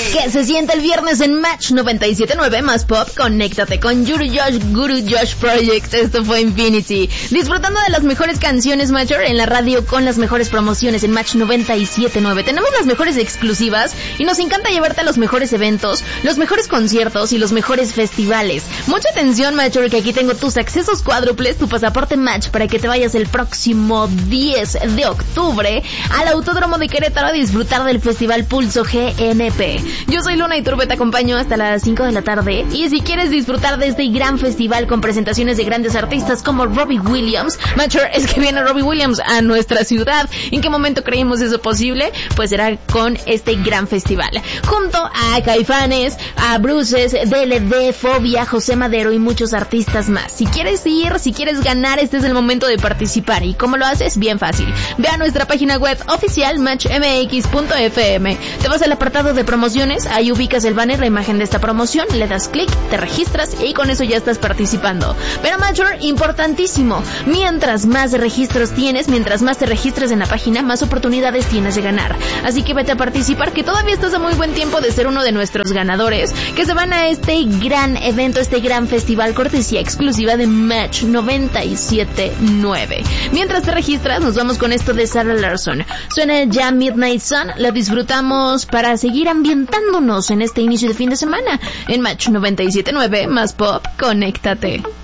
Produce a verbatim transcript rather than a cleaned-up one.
Que se siente el viernes en Match noventa y siete punto nueve más Pop. Conéctate con Guru Josh, Guru Josh Project. Esto fue Infinity. Disfrutando de las mejores canciones Matcher en la radio con las mejores promociones en Match noventa y siete punto nueve. Tenemos las mejores exclusivas y nos encanta llevarte a los mejores eventos, los mejores conciertos y los mejores festivales. Mucha atención Matcher, que aquí tengo tus accesos cuádruples, tu pasaporte Match para que te vayas el próximo diez de octubre al Autódromo de Querétaro a disfrutar del Festival Pulso G N P. Yo soy Luna y Turbe, te acompaño hasta las cinco de la tarde. Y si quieres disfrutar de este gran festival con presentaciones de grandes artistas como Robbie Williams, Matcher, es que viene Robbie Williams a nuestra ciudad. ¿En qué momento creímos eso posible? Pues será con este gran festival. Junto a Caifanes, a Bruces, D L D, Fobia, José Madero y muchos artistas más. Si quieres ir, si quieres ganar, este es el momento de participar. ¿Y cómo lo haces? Bien fácil. Ve a nuestra página web oficial match m x punto f m. Te vas al apartado de promociones, ahí ubicas el banner, la imagen de esta promoción, le das clic, te registras y con eso ya estás participando. Pero Matcher, importantísimo, mientras más registros tienes, mientras más te registres en la página, más oportunidades tienes de ganar. Así que vete a participar, que todavía estás a muy buen tiempo de ser uno de nuestros ganadores, que se van a este gran evento, este gran festival, cortesía exclusiva de Match noventa y siete punto nueve. Mientras te registras, nos vamos con esto de Sarah Larsson. Suena ya Midnight Sun, la disfrutamos para seguir ambientándonos en este inicio de fin de semana en Match noventa y siete punto nueve más Pop. Conéctate.